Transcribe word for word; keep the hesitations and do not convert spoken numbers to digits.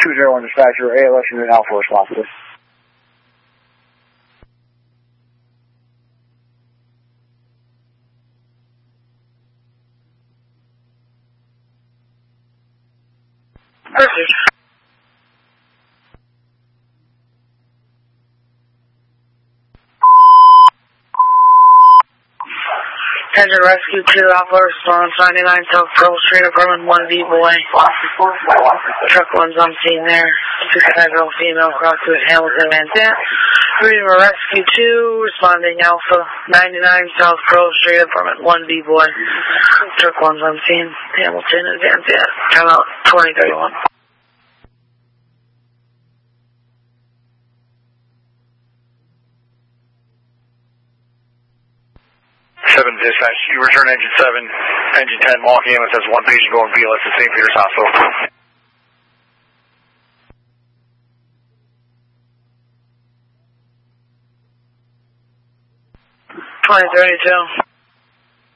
two zero one dispatcher, A L S unit Alpha response, please. Perfect. Engine Rescue two, Alpha response, ninety-nine South Pearl Street, apartment one B boy. Truck one's on scene there. sixty-five year old female, crossed with Hamilton, Montana. Freedom Rescue two, responding Alpha, ninety-nine South Pearl Street, apartment one B boy. Truck one's on scene, Hamilton, advance, yeah. Time out, twenty thirty-one. seven dispatch, you return engine seven, engine ten, walking ambulance has one patient going B L S to Saint Peter's Hospital. twenty thirty-two.